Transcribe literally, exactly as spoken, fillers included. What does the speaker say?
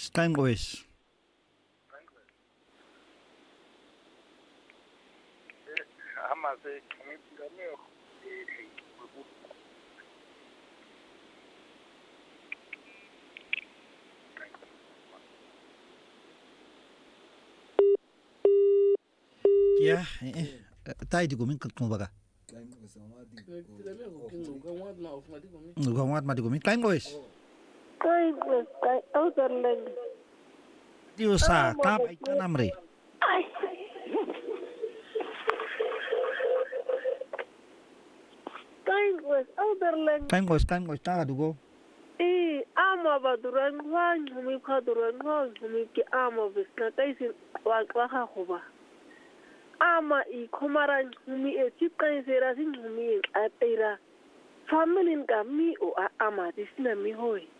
Kangoes, kangoes. Ya, eh, tayo di kumin kumbaga. Ngawat mati kumin kangoes. Kangoes, kay Outerland. Diusa, kap ay kanamri. Kangoes, Outerland. Kangoes, kangoes, taga dugo. Eh, ama ba duran wan, humi ka duran wan, humi ki ama bisna kaisi wakwaha kuba. Ama i kumaran humi e chip kan sera sin humi e atira. Family ka mi o ama disna mi hoy.